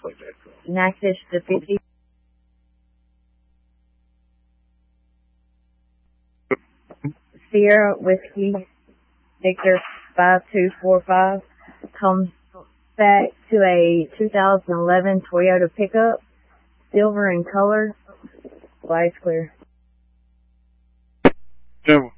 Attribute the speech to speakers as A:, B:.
A: Nacfish to 50. Sierra Whiskey Victor 5245 comes back to a 2011 Toyota pickup, silver in color, glass clear.
B: Jim.